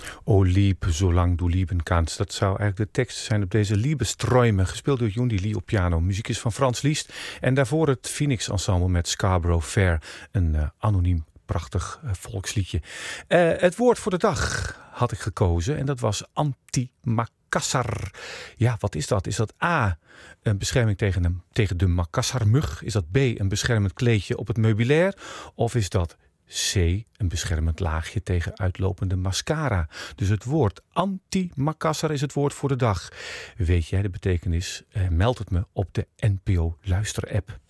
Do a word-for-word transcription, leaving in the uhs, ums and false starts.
O lieb, zolang du lieben kannst. Dat zou eigenlijk de tekst zijn op deze Liebesträume, gespeeld door Joen Lee op piano. Muziek is van Frans Liszt. En daarvoor het Phoenix Ensemble met Scarborough Fair. Een uh, anoniem prachtig uh, volksliedje. Uh, het woord voor de dag had ik gekozen en dat was antimacassar. Ja, wat is dat? Is dat A, een bescherming tegen, een, tegen de macassarmug? Is dat B, een beschermend kleedje op het meubilair? Of is dat C, een beschermend laagje tegen uitlopende mascara? Dus het woord antimacassar is het woord voor de dag. Weet jij de betekenis? Uh, meld het me op de N P O Luister-app.